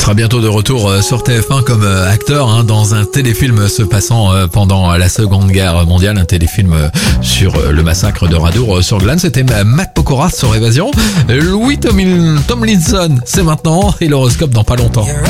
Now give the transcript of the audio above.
sera bientôt de retour sur TF1 comme acteur dans un téléfilm se passant pendant la Seconde Guerre mondiale, un téléfilm sur le massacre de Radour-sur-Glane. C'était Matt Pokora sur Évasion. Louis Tomlinson, c'est maintenant, et l'horoscope dans pas longtemps.